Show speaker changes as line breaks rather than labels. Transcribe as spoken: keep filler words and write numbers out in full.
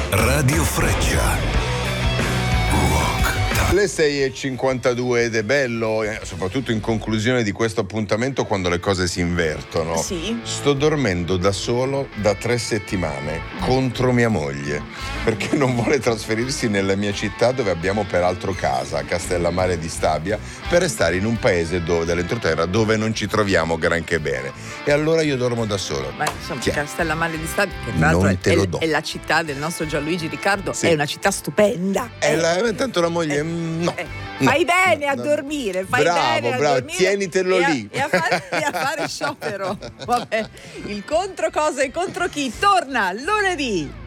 Radio Freccia.
Le sei e cinquantadue ed è bello, soprattutto in conclusione di questo appuntamento, quando le cose si invertono.
Sì.
Sto dormendo da solo da tre settimane contro mia moglie, perché non vuole trasferirsi nella mia città, dove abbiamo peraltro casa, Castellammare di Stabia, per restare in un paese dove, dell'entroterra dove non ci troviamo granché bene. E allora io dormo da solo.
Beh, insomma,
Tiè.
Castellammare di Stabia, che tra l'altro
Non
è,
te lo
è-
do.
è la città del nostro Gianluigi Riccardo,
Sì.
è una città stupenda.
E
Eh,
la, tanto la moglie,
eh,
mm, no.
eh,
no,
Fai bene a
no.
dormire, fai
Bravo,
bene a
bravo,
dormire
tienitelo
e a,
lì.
E a, fare, e a fare sciopero. Vabbè, il contro cosa e contro chi torna lunedì.